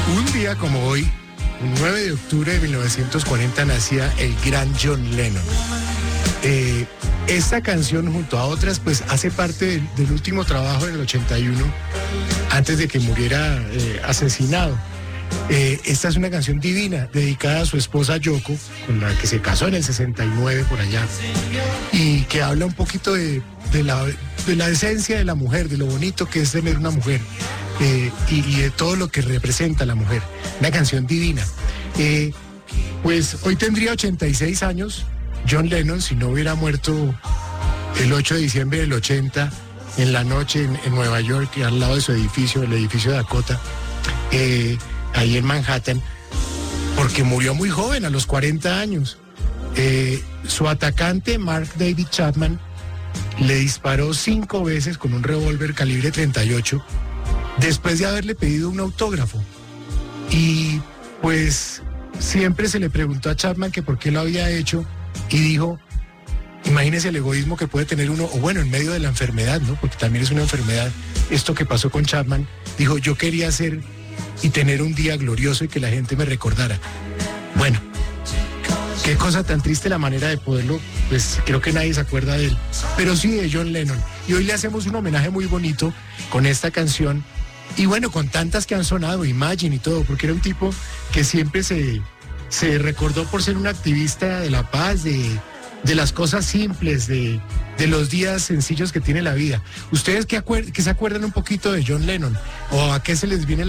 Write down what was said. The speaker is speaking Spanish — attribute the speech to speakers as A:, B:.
A: Un día como hoy, un 9 de octubre de 1940, nacía el gran John Lennon. Esta canción, junto a otras, pues hace parte del último trabajo en el 81, antes de que muriera asesinado. Esta es una canción divina, dedicada a su esposa Yoko, con la que se casó en el 69 por allá, y que habla un poquito de la esencia de la mujer, de lo bonito que es tener una mujer, y de todo lo que representa la mujer. Una canción divina. Pues hoy tendría 86 años John Lennon, si no hubiera muerto el 8 de diciembre del 80, en la noche en Nueva York, al lado de su edificio, el edificio Dakota, ahí en Manhattan, porque murió muy joven, a los 40 años. Su atacante, Mark David Chapman, le disparó 5 veces con un revólver calibre 38, después de haberle pedido un autógrafo. Y pues siempre se le preguntó a Chapman que por qué lo había hecho, y dijo, imagínese el egoísmo que puede tener uno, o bueno, en medio de la enfermedad, ¿no? Porque también es una enfermedad esto que pasó con Chapman. Dijo, yo quería hacer y tener un día glorioso y que la gente me recordara. Bueno, qué cosa tan triste la manera de poderlo, pues creo que nadie se acuerda de él, pero sí de John Lennon. Y hoy le hacemos un homenaje muy bonito con esta canción, y bueno, con tantas que han sonado, Imagine y todo, porque era un tipo que siempre se recordó por ser un activista de la paz, de las cosas simples, de los días sencillos que tiene la vida. ¿Ustedes qué se acuerdan un poquito de John Lennon? ¿O a qué se les viene